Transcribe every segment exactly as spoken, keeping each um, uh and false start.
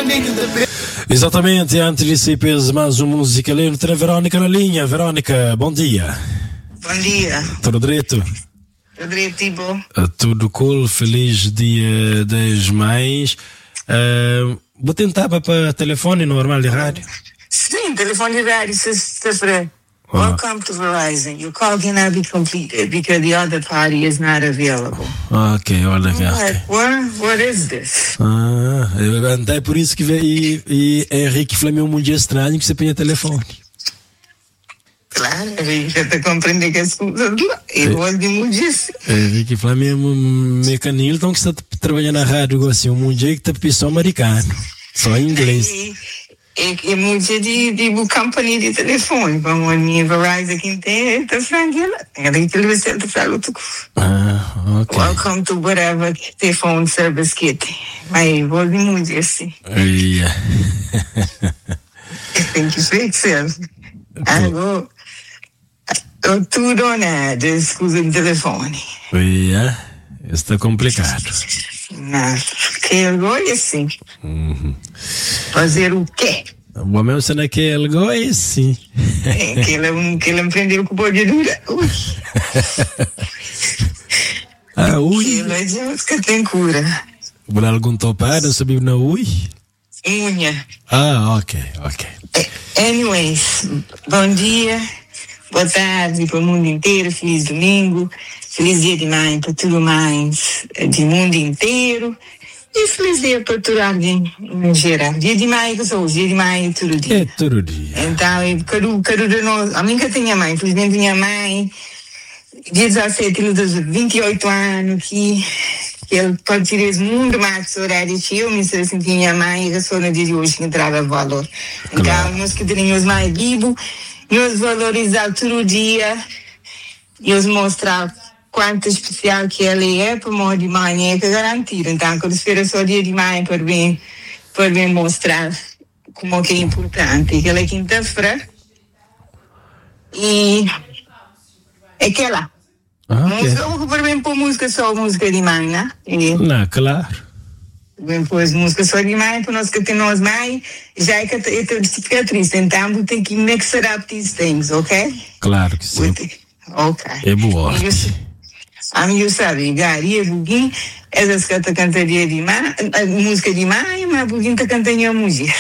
Exatamente, antes de se pes mais uma música, lembro tem a Verônica na linha. Verônica, bom dia. Bom dia. Tudo direito? Tudo direito, tipo? Uh, tudo cool, feliz dia das mães. Uh, vou tentar para telefone normal de rádio. Sim, telefone de rádio, sexta-feira. Welcome to Verizon. Your call cannot be completed because the other party is not available. Ok, olha aqui. Like, what, what is this? Ah, é por isso que veio e, e Henrique Flamengo um dia estranho que você penha telefone. Claro, Henrique, já te compreende que as coisas lá. Eu vou de mudice. Henrique Flamengo mecanil, então que está trabalhando na rádio assim, um dia que está pessoal americano, só em inglês. E, e muito de, de companhia de telefone. Vamos a minha Verizon aqui tem, tá franquela. Era que ele vai ser de falar outro. Ah, ok. Welcome to whatever telephone service kit. Mas vou de muito assim. Yeah. Tem que fixar. Agora, tudo ou nada, escusa de telefone. Yeah. Está complicado. Não, que agora é assim. Uhum. Fazer o quê? O homem você não quer algo é assim. É, que ele, que ele aprendeu com o de dura. Ui. Ah, ui. Que ele diz que tem cura. Por algum topado, subiu na ui? Unha. Ah, ok, ok. Anyways, bom dia, boa tarde para o mundo inteiro, feliz domingo, feliz dia de mãe para tudo mais do mundo inteiro e feliz dia para todo alguém em geral. Dia de mãe que sou, dia de mãe é todo dia. É todo dia. Então, eu quero, quero de nós, a mim que tenho mãe, felizmente minha mãe, dia dezessete, ele dos vinte e oito anos, que que ele pode tirar esse mundo mais horário que eu, me sinto que minha mãe, que só no dia de hoje que entrava valor. Então, claro. Nós que temos mais vivos, nós valorizar todo dia, nós mostrar quanto especial que ele é para morrer de manhã, que é garantido. Então, quando espera só dia de manhã para vir, para vir mostrar como que é importante. Que ela é quinta-feira e é que lá. Ah, okay. Música, por bem pôr música só música de mãe, né? E, não, claro. Bem pôr música só de mãe, para nós que temos mãe, já é que é fica triste. Então, tem que mix it up these things, ok? Claro que sim. Ok. É boa. A mim, eu sabe, Gary, e Buguim, essas que estão cantando de mãe, música de mãe, mas Buguim está cantando a música.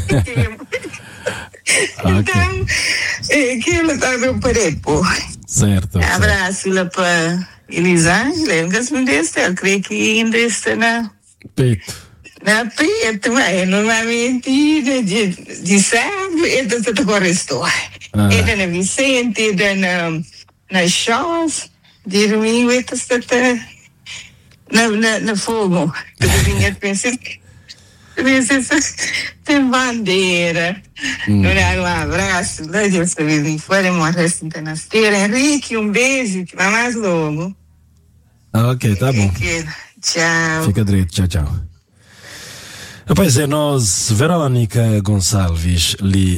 Então, é que ela está meu parede, pô. Certo. Abraço lá para Elisângela, eu não desse, eu creio que ainda está na peito. Na peito, mas normalmente de, de, de sábado, ele está com restou. Ele na Vicente, ele na na Shows, de domingo, ele está na, na, na fogo. Eu vinha pensando tem bandeira. Hum. Um abraço, Deus te abençoe, uma resta na esteira. Henrique, um beijo, que vai mais logo. Ah, ok, tá bom. Tchau. Fica direito, tchau, tchau. Pois é, nós, Verônica Gonçalves, li